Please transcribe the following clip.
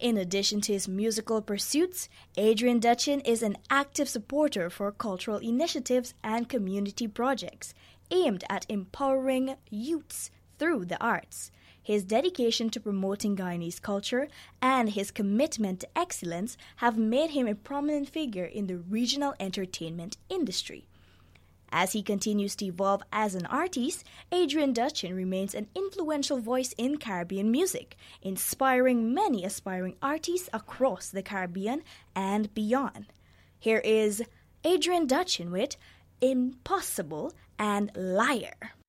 In addition to his musical pursuits, Adrian Dutchin is an active supporter for cultural initiatives and community projects aimed at empowering youths through the arts. His dedication to promoting Guyanese culture and his commitment to excellence have made him a prominent figure in the regional entertainment industry. As he continues to evolve as an artist, Adrian Dutchin remains an influential voice in Caribbean music, inspiring many aspiring artists across the Caribbean and beyond. Here is Adrian Dutchin with Impossible and Liar.